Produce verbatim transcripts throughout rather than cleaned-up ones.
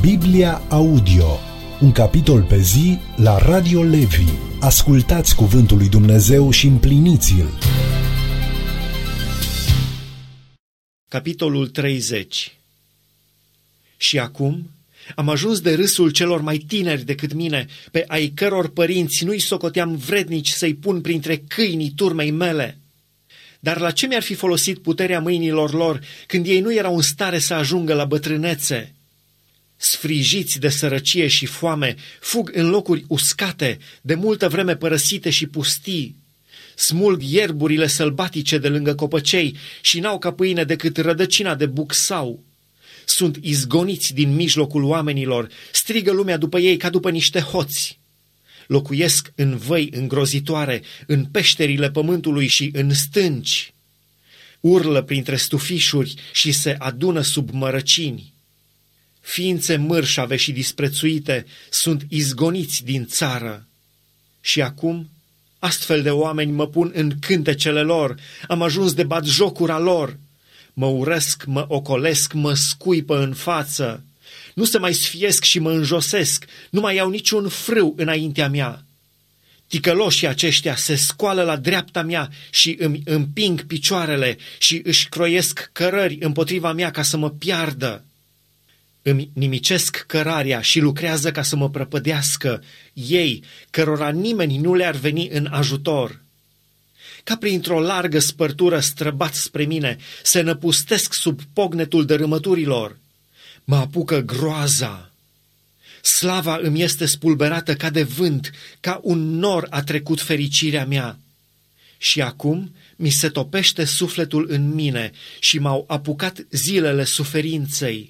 Biblia Audio, un capitol pe zi la Radio Levi. Ascultați cuvântul lui Dumnezeu și împliniți-l. Capitolul treizeci. Și acum am ajuns de râsul celor mai tineri decât mine, pe ai căror părinți nu-i socoteam vrednici să-i pun printre câinii turmei mele. Dar la ce mi-ar fi folosit puterea mâinilor lor, când ei nu erau în stare să ajungă la bătrânețe? Sfrijiți de sărăcie și foame, fug în locuri uscate, de multă vreme părăsite și pustii. Smulg ierburile sălbatice de lângă copăcei și n-au ca pâine decât rădăcina de bucsau. Sunt izgoniți din mijlocul oamenilor, strigă lumea după ei ca după niște hoți. Locuiesc în văi îngrozitoare, în peșterile pământului și în stânci. Urlă printre stufișuri și se adună sub mărăcini. Ființe mărșave și disprețuite sunt izgoniți din țară. Și acum, astfel de oameni mă pun în cântecele lor, am ajuns de batjocura lor. Mă urăsc, mă ocolesc, mă scuipă în față. Nu se mai sfiesc și mă înjosesc, nu mai iau niciun frâu înaintea mea. Ticăloșii aceștia se scoală la dreapta mea și îmi împing picioarele și își croiesc cărări împotriva mea ca să mă piardă. Îmi nimicesc cărarea și lucrează ca să mă prăpădească, ei, cărora nimeni nu le-ar veni în ajutor. Ca printr-o largă spărtură străbat spre mine, se năpustesc sub pognetul dărâmăturilor. Mă apucă groaza. Slava îmi este spulberată ca de vânt, ca un nor a trecut fericirea mea. Și acum mi se topește sufletul în mine și m-au apucat zilele suferinței.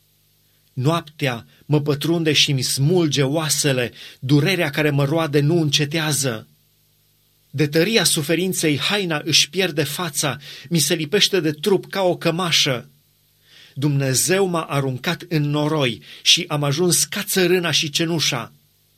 Noaptea mă pătrunde și mi smulge oasele, durerea care mă roade nu încetează. De tăria suferinței haina își pierde fața, mi se lipește de trup ca o cămașă. Dumnezeu m-a aruncat în noroi și am ajuns ca țărâna și cenușa.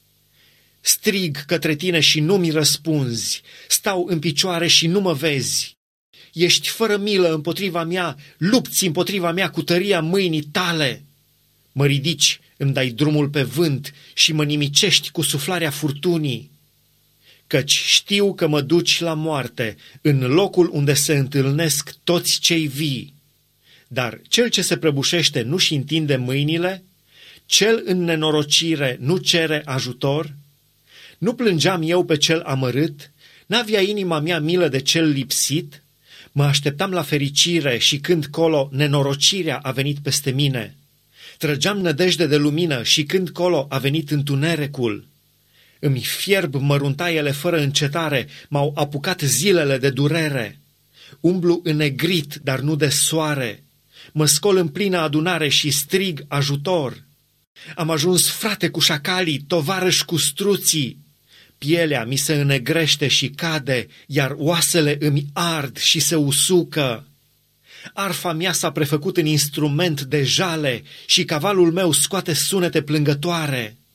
Strig către tine și nu mi răspunzi, stau în picioare și nu mă vezi. Ești fără milă împotriva mea, lupți împotriva mea cu tăria mâinii tale. Mă ridici, îmi dai drumul pe vânt și mă nimicești cu suflarea furtunii. Căci știu că mă duci la moarte, în locul unde se întâlnesc toți cei vii. Dar cel ce se prăbușește nu-și întinde mâinile? Cel în nenorocire nu cere ajutor? Nu plângeam eu pe cel amărât? N-avea inima mea milă de cel lipsit? Mă așteptam la fericire și când colo nenorocirea a venit peste mine. Trăgeam nădejde de lumină și când colo a venit întunericul. Îmi fierb măruntaiele fără încetare, m-au apucat zilele de durere. Umblu înnegrit, dar nu de soare. Mă scol în plină adunare și strig ajutor. Am ajuns frate cu șacalii, tovarăș cu struții. Pielea mi se înnegrește și cade, iar oasele îmi ard și se usucă. Arfa mea s-a prefăcut în instrument de jale și cavalul meu scoate sunete plângătoare.